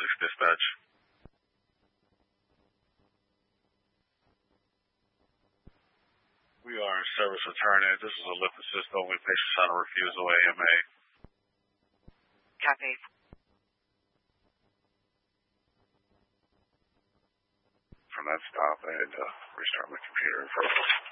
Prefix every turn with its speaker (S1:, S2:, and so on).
S1: Dispatch. We are in service returning. This is a lift assist only. Patients on a refusal AMA.
S2: Copy.
S1: From that stop, I had to restart my computer first.